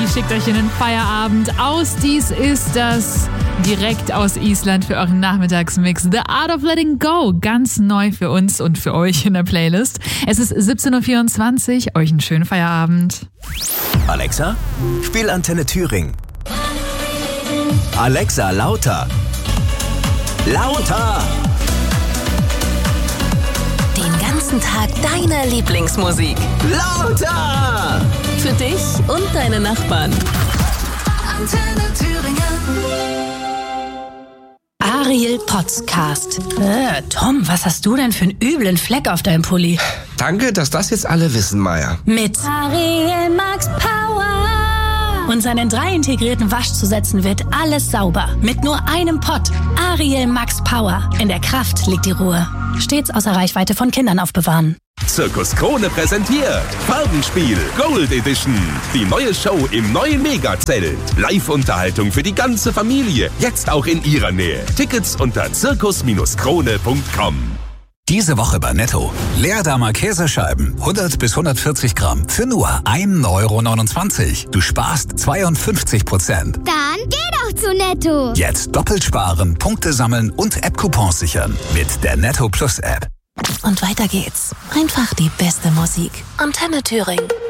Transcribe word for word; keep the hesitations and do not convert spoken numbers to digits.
schickt euch in den Feierabend aus. Dies ist das direkt aus Island für euren Nachmittagsmix. The Art of Letting Go. Ganz neu für uns und für euch in der Playlist. Es ist siebzehn Uhr vierundzwanzig. Euch einen schönen Feierabend. Alexa, spiel Antenne Thüringen. Alexa, lauter. Lauter! Den ganzen Tag deine Lieblingsmusik. Lauter! Für dich und deine Nachbarn. Antenne Thüringen. Ariel Podcast. Äh, Tom, was hast du denn für einen üblen Fleck auf deinem Pulli? Danke, dass das jetzt alle wissen, Maya. Mit Ariel Max Power. Und seinen drei integrierten Waschzusätzen wird alles sauber. Mit nur einem Pott. Ariel Max Power. In der Kraft liegt die Ruhe. Stets außer Reichweite von Kindern aufbewahren. Zirkus Krone präsentiert Farbenspiel Gold Edition. Die neue Show im neuen Megazelt. Live-Unterhaltung für die ganze Familie. Jetzt auch in ihrer Nähe. Tickets unter zirkus krone punkt com. Diese Woche bei Netto. Leerdammer Käsescheiben, hundert bis hundertvierzig Gramm, für nur ein Euro neunundzwanzig. Du sparst zweiundfünfzig Prozent. Dann geh doch zu Netto. Jetzt doppelt sparen, Punkte sammeln und App-Coupons sichern. Mit der Netto Plus App. Und weiter geht's. Einfach die beste Musik. Antenne Thüringen.